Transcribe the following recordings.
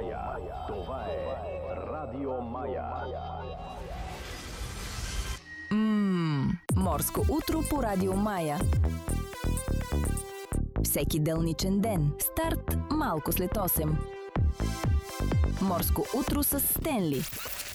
Това е Радио Мая. Морско утро по Радио Мая. Всеки делничен ден. Старт малко след 8. Морско утро с Стенли.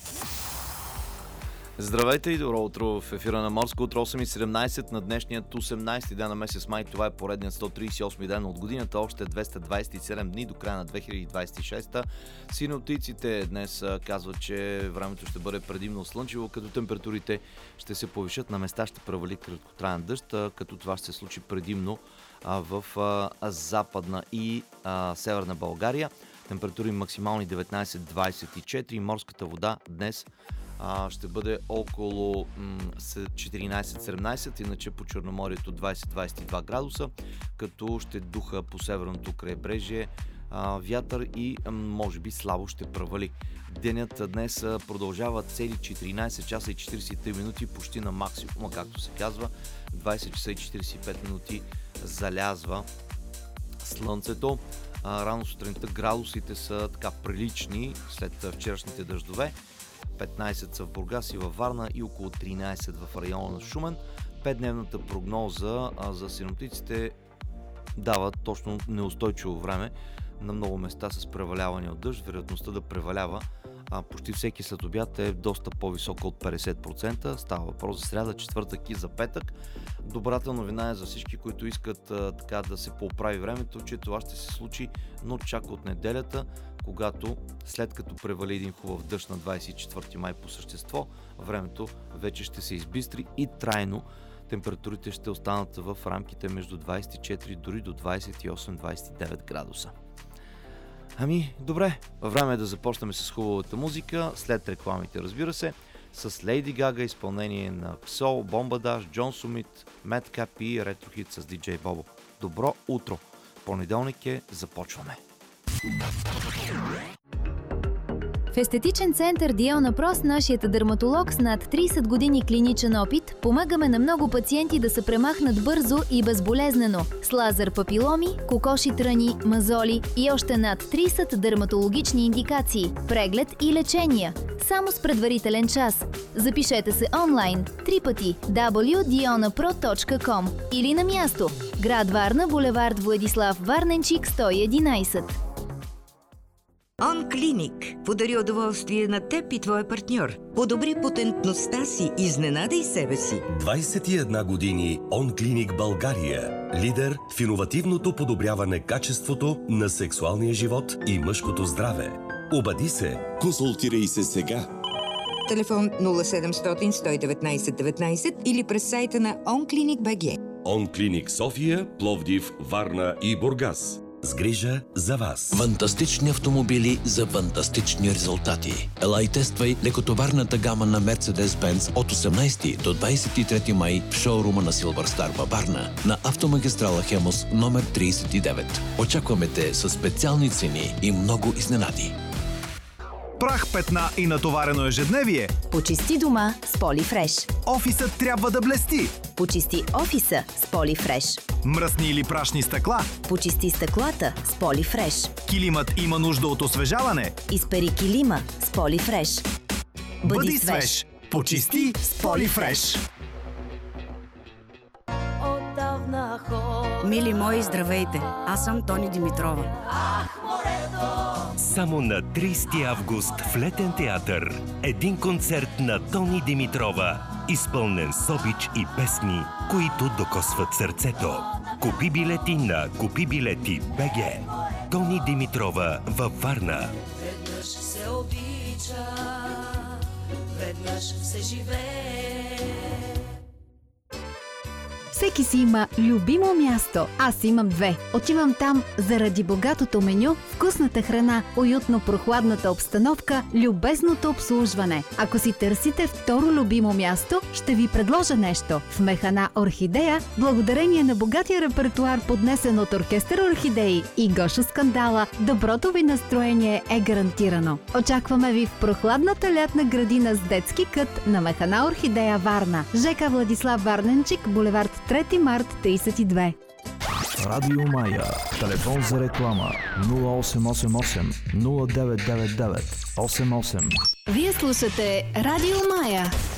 Здравейте и добро утро в ефира на Морско утро 8:17 на днешният 18 ден на месец май. Това е поредният 138 ден от годината, още 227 дни до края на 2026. Синоптиците днес казват, че времето ще бъде предимно слънчево, като температурите ще се повишат, на места ще превали краткотраен дъжд, като това ще се случи предимно в западна и северна България. Температури максимални 19-24. Морската вода днес ще бъде около 14-17, иначе по Черноморието 20-22 градуса, като ще духа по северното крайбрежие вятър и може би слабо ще провали. Денят днес продължава цели 14 часа и 43 минути, почти на максимума, както се казва. 20 часа и 45 минути залязва слънцето. Рано сутринта градусите са така прилични след вчерашните дъждове. 15 са в Бургас и във Варна и около 13 в района на Шумен. 5-дневната прогноза за синоптиците дава точно неустойчиво време на много места с преваляване от дъжд. Вероятността да превалява почти всеки след обяд е доста по-висока от 50%. Става въпрос за сряда, четвъртък и за петък. Добрата новина е за всички, които искат така да се поправи времето, че това ще се случи, но чак от неделята, когато след като превали един хубав дъжд на 24 май по същество, времето вече ще се избистри и трайно температурите ще останат в рамките между 24 дори до 28-29 градуса. Ами, добре, време е да започнем с хубавата музика, след рекламите, разбира се, с Лейди Гага, изпълнение на Псол, Бомбадаш, Джон Сумит, Madcap и ретрохит с DJ Бобо. Добро утро! Понеделник е, започваме! В естетичен център Диона Прост, нашият дерматолог с над 30 години клиничен опит, помагаме на много пациенти да се премахнат бързо и безболезнено с лазер папиломи, кокоши тръни, мазоли и още над 30 дерматологични индикации, преглед и лечения. Само с предварителен час. Запишете се онлайн 3 пъти www.dionapro.com или на място град Варна, булевард Владислав Варненчик 111. Онклиник подари удоволствие на теб и твоя партньор. Подобри потентността си, изненадай себе си. 21 години Онклиник България. Лидер в иновативното подобряване качеството на сексуалния живот и мъжкото здраве. Обади се. Консултирай се сега. Телефон 0700 119 19 или през сайта на OnClinic.bg. Онклиник София, Пловдив, Варна и Бургас. С грижа за вас. Фантастични автомобили за фантастични резултати. Ела и тествай лекотоварната гама на Mercedes-Benz от 18 до 23 май в шоурума на Silver Star във Варна на автомагистрала Хемос номер 39. Очакваме те със специални цени и много изненади. Прах, петна и натоварено ежедневие. Почисти дома с Полифреш. Офисът трябва да блести. Почисти офиса с Полифреш. Мръсни или прашни стъкла. Почисти стъклата с Полифреш. Килимът има нужда от освежаване. Изпери килима с Полифреш. Бъди свеж. Почисти с Полифреш. Мили мои, здравейте! Аз съм Тони Димитрова. Само на 30 август в Летен театър един концерт на Тони Димитрова, изпълнен с обич и песни, които докосват сърцето. Купи билети на kupibileti.bg. Тони Димитрова във Варна. Веднъж се обича, веднъж се живее. Всеки си има любимо място. Аз имам две. Отивам там заради богатото меню, вкусната храна, уютно-прохладната обстановка, любезното обслужване. Ако си търсите второ любимо място, ще ви предложа нещо. В Механа Орхидея, благодарение на богатия репертуар, поднесен от оркестър Орхидеи и Гошо Скандала, доброто ви настроение е гарантирано. Очакваме ви в прохладната лятна градина с детски кът на Механа Орхидея Варна. ЖК Владислав Варненчик, булевард 3 март 32. Радио Мая. Телефон за реклама 0888 0999 88. Вие слушате Радио Мая.